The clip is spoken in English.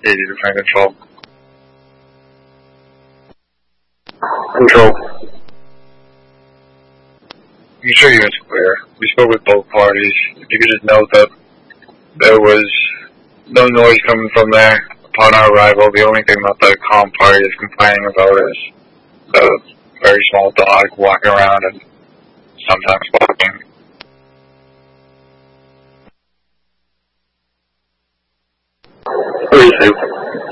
80 to Frank Control. Control. I'm sure you it's clear. We spoke with both parties. If you could just note that there was no noise coming from there upon our arrival. The only thing that the calm party is complaining about is the very small dog walking around and sometimes barking. Briefing.